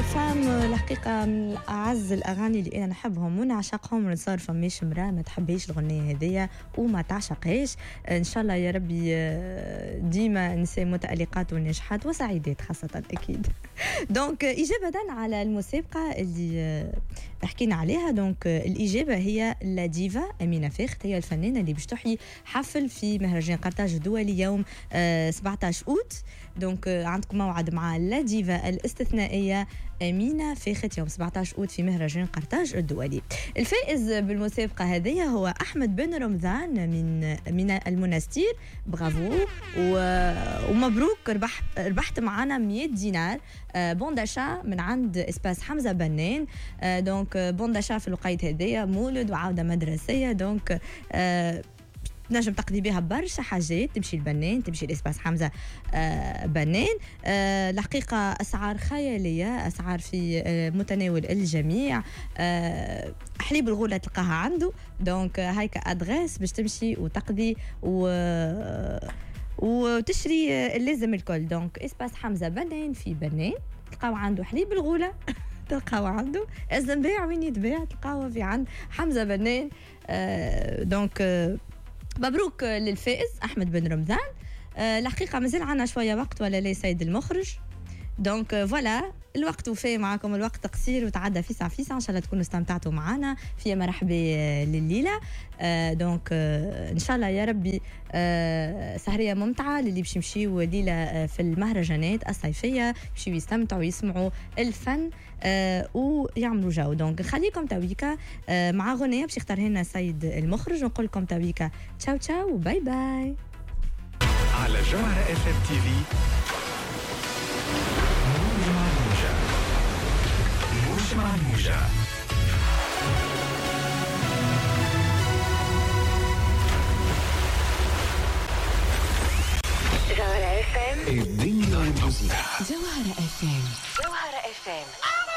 فام الحقيقة من أعز الأغاني اللي أنا نحبهم ونعشقهم. ونصار فماش مرأة ما تحبيش الغنية هذية وما تعشقهاش. إن شاء الله يا ربي ديما نساء متألقات وناجحات وسعيدات خاصة أكيد. دونك إجابة على المسابقة اللي حكينا عليها. دونك الإجابة هي لا ديفا أمينة فاخت، هي الفنانة اللي باش تحيي حفل في مهرجان قرطاج الدولي يوم 17 أوت. دونك عندكم موعد مع لا ديفا الاستثنائية أمينة فاخت يوم 17 أوت في مهرجان قرطاج الدولي. الفائز بالمسابقة هذه هو أحمد بن رمضان من المنستير. برافو ومبروك، ربحت معنا 100 دينار بون داشا من عند اسباس حمزة بنان. دونك بون داشا في الوقيت هذيا مولد وعودة مدرسية. دونك نجم تقضي بها برشا حاجات، تمشي البنان، تمشي الاسباس حمزة بنان. الحقيقة أسعار خيالية، أسعار في متناول الجميع. حليب الغولة تلقاها عنده. دونك هايك أدغاس باش تمشي وتقضي وتشري اللازم الكل. دونك اسباس حمزة بنان في بنان تلقاو عنده حليب الغولة تلقاو عنده الزنباع وين يتباع تلقاوه في عند حمزة بنان. دونك مبروك للفائز أحمد بن رمضان. الحقيقة مازال عنا شوية وقت ولا لا سيد المخرج؟ دونك فوالا الوقت وفاء معكم، الوقت قصير وتعدى فيسع فيسع. ان شاء الله تكونوا استمتعتوا معنا في مرحبا لليله. دونك ان شاء الله يا ربي سهريه ممتعه للي باش يمشيوا ليله في المهرجانات الصيفيه، باش يستمتعوا يسمعوا الفن ويعملوا جو. دونك خليكم تويكا مع غنيه باش يختار لنا سيد المخرج، ونقول لكم تويكا تشاو تشاو وباي باي. على جوهرة اف ام تي في موج مع الموجة. جوهرة اف ام الدنيا الموسيقى. جوهرة اف ام